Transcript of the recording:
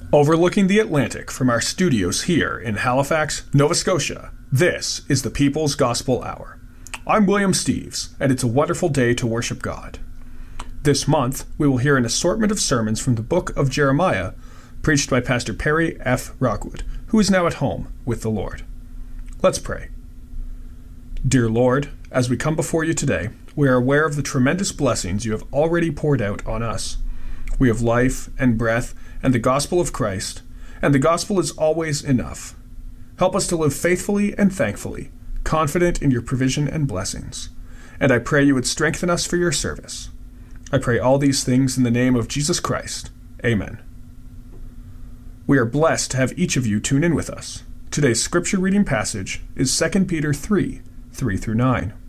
Overlooking the Atlantic from our studios here in Halifax, Nova Scotia, this is the People's Gospel Hour. I'm William Steves, and it's a wonderful day to worship God. This month, we will hear an assortment of sermons from the book of Jeremiah, preached by Pastor Perry F. Rockwood, who is now at home with the Lord. Let's pray. Dear Lord, as we come before you today, we are aware of the tremendous blessings you have already poured out on us. We have life and breath and the gospel of Christ, and the gospel is always enough. Help us to live faithfully and thankfully, confident in your provision and blessings. And I pray you would strengthen us for your service. I pray all these things in the name of Jesus Christ. Amen. We are blessed to have each of you tune in with us. Today's scripture reading passage is 2 Peter 3:3-9.